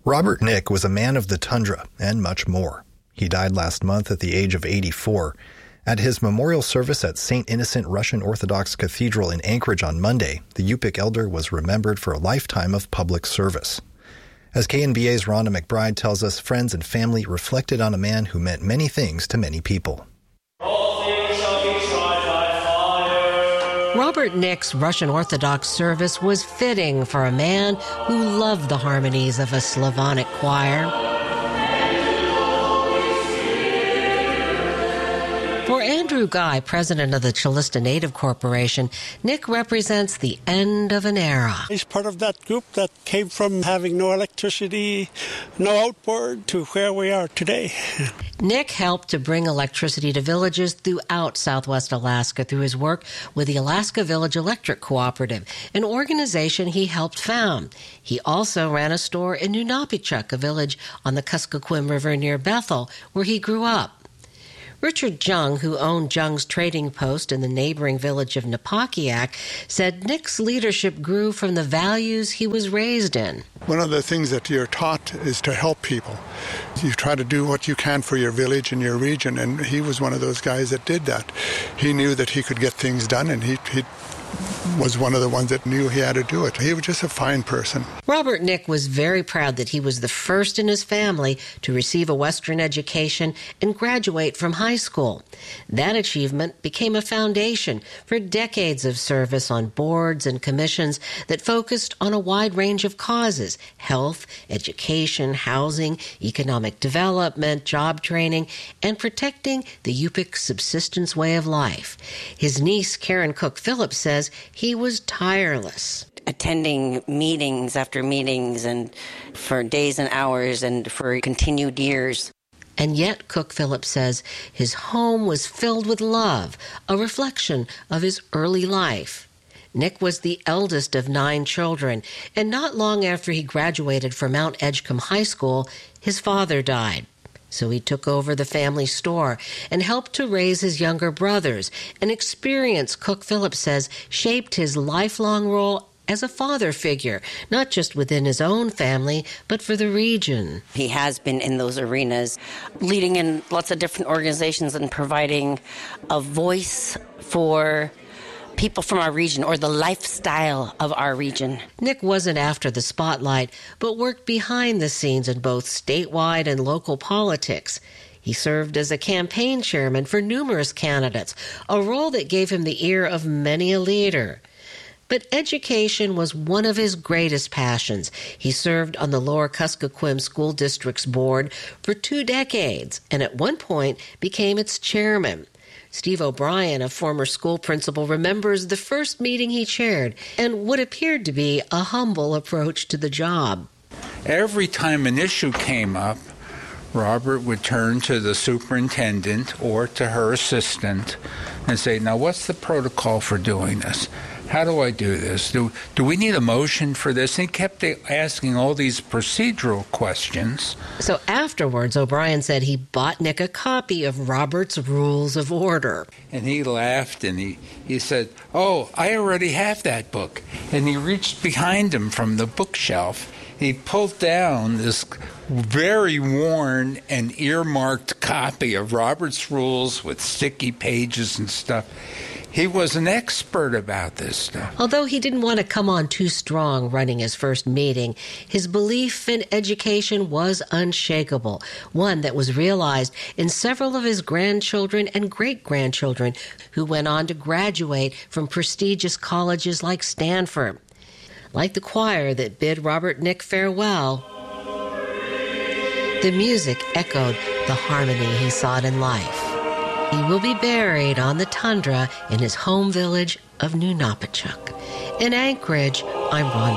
Robert Nick was a man of the tundra and much more. He died last month at the age of 84. At his memorial service at St. Innocent Russian Orthodox Cathedral in Anchorage on Monday, the Yupik elder was remembered for a lifetime of public service. As KNBA's Rhonda McBride tells us, friends and family reflected on a man who meant many things to many people. Robert Nick's Russian Orthodox service was fitting for a man who loved the harmonies of a Slavonic choir. For Andrew Guy, president of the Chilista Native Corporation, Nick represents the end of an era. He's part of that group that came from having no electricity, no outboard, to where we are today. Nick helped to bring electricity to villages throughout Southwest Alaska through his work with the Alaska Village Electric Cooperative, an organization he helped found. He also ran a store in Nunapichuk, a village on the Kuskokwim River near Bethel, where he grew up. Richard Jung, who owned Jung's Trading Post in the neighboring village of Napakiak, said Nick's leadership grew from the values he was raised in. One of the things that you're taught is to help people. You try to do what you can for your village and your region, and he was one of those guys that did that. He knew that he could get things done, and he was one of the ones that knew he had to do it. He was just a fine person. Robert Nick was very proud that he was the first in his family to receive a Western education and graduate from high school. That achievement became a foundation for decades of service on boards and commissions that focused on a wide range of causes: health, education, housing, economic development, job training, and protecting the Yupik subsistence way of life. His niece, Karen Cook Phillips, says he was tireless. Attending meetings after meetings and for days and hours and for continued years. And yet, Cook Phillips says, his home was filled with love, a reflection of his early life. Nick was the eldest of 9 children, and not long after he graduated from Mount Edgecombe High School, his father died. So he took over the family store and helped to raise his younger brothers, an experience, Cook Phillips says, shaped his lifelong role as a father figure, not just within his own family, but for the region. He has been in those arenas, leading in lots of different organizations and providing a voice for people from our region, or the lifestyle of our region. Nick wasn't after the spotlight, but worked behind the scenes in both statewide and local politics. He served as a campaign chairman for numerous candidates, a role that gave him the ear of many a leader. But education was one of his greatest passions. He served on the Lower Kuskokwim School District's board for 2 decades, and at one point became its chairman. Steve O'Brien, a former school principal, remembers the first meeting he chaired and what appeared to be a humble approach to the job. Every time an issue came up, Robert would turn to the superintendent or to her assistant and say, now what's the protocol for doing this? How do I do this? Do we need a motion for this? And he kept asking all these procedural questions. So afterwards, O'Brien said he bought Nick a copy of Robert's Rules of Order. And he laughed and he said, oh, I already have that book. And he reached behind him from the bookshelf. He pulled down this very worn and earmarked copy of Robert's Rules with sticky pages and stuff. He was an expert about this stuff. Although he didn't want to come on too strong running his first meeting, his belief in education was unshakable, one that was realized in several of his grandchildren and great-grandchildren who went on to graduate from prestigious colleges like Stanford. Like the choir that bid Robert Nick farewell, the music echoed the harmony he sought in life. He will be buried on the tundra in his home village of Nunapichuk. In Anchorage, I'm Rhonda